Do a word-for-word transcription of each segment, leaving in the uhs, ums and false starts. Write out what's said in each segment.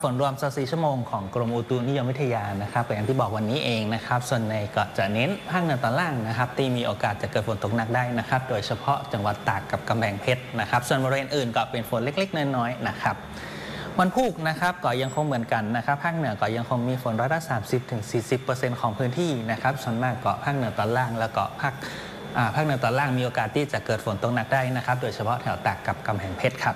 ฝนรวมยี่สิบสี่ชั่วโมงของกรมอุตุนิยมวิทยานะครับก็อย่างที่บอกวันนี้เองนะครับส่วนในก็จะเน้นภาคเหนือตอนล่างนะครับที่มีโอกาสจะเกิดฝนตกหนักได้นะครับโดยเฉพาะจังหวัดตากกับกำแพงเพชรนะครับส่วนบริเวณอื่นก็เป็นฝนเล็กๆน้อยๆนะครับวันพุธนะครับก็ยังคงเหมือนกันนะครับภาคเหนือก็ยังคงมีฝนร้อยละสามสิบถึงสี่สิบเปอร์เซ็นต์ของพื้นที่นะครับส่วนมากก็ภาคเหนือตอนล่างแล้วก็ภาคภาคเหนือตอนล่างมีโอกาสที่จะเกิดฝนตกหนักได้นะครับโดยเฉพาะแถวตากกับกำแพงเพชรครับ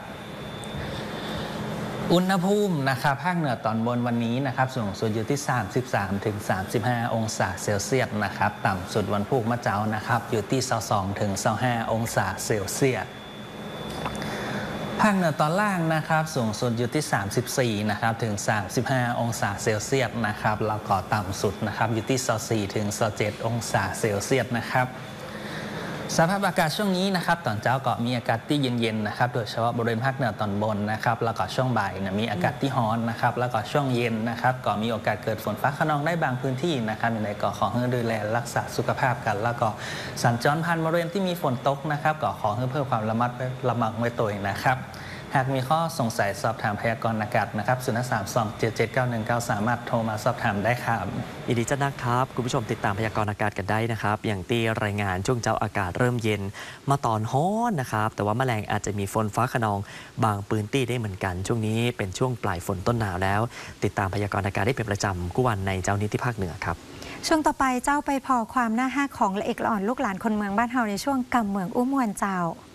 อุณหภูมินะครับภาคเหนือตอนบนวันนี้นะครับสูงสุดอยู่ที่ สามสิบสามถึงสามสิบห้า องศาเซลเซียสนะครับต่ำสุดวันพุธมะเจ้านะครับอยู่ที่ ยี่สิบสองถึงยี่สิบห้า องศาเซลเซียสภาคเหนือตอนล่างนะครับสูงสุดอยู่ที่ สามสิบสี่นะครับถึงสามสิบห้า องศาเซลเซียสนะครับแล้วก็ต่ำสุดนะครับอยู่ที่ ยี่สิบสี่ถึงยี่สิบเจ็ด องศาเซลเซียสนะครับสภาพอากาศช่วงนี้นะครับตอนเช้าก็มีอากาศที่เย็นๆนะครับโดยเฉพาะบริเวณภาคเหนือตอนบนนะครับแล้วก็ช่วงบ่ายเนี่ยมีอากาศที่ร้อนนะครับแล้วก็ช่วงเย็นนะครับก็มีโอกาสเกิดฝนฟ้าคะนองได้บางพื้นที่นะครับในก็ขอให้ดูแลรักษาสุขภาพกันแล้วก็สัญจรผ่านบริเวณที่มีฝนตกนะครับก็ขอให้เพิ่มความระมัดระวังไว้ตัวนะครับหากมีข้อสงสัยสอบถามพยากรณ์อากาศนะครับศูนย์ สาม สอง เจ็ด เจ็ด เก้า หนึ่ง เก้า สามารถโทรมาสอบถามได้ครับยินดีจะนะครับคุณผู้ชมติดตามพยากรณ์อากาศกันได้นะครับอย่างที่รายงานช่วงเช้าอากาศเริ่มเย็นมาตอนฮ้อนนะครับแต่ว่าแมลงอาจจะมีฝนฟ้าคะนองบางพื้นที่ได้เหมือนกันช่วงนี้เป็นช่วงปลายฝนต้นหนาวแล้วติดตามพยากรณ์อากาศได้เป็นประจำกู้วันในเจ้านี้ที่ภาคเหนือครับช่วงต่อไปเจ้าไปพอความน่าฮักของละเอกละอ่อนลูกหลานคนเมืองบ้านเฮาในช่วงกำเมืองอุ้มมวนเจ้า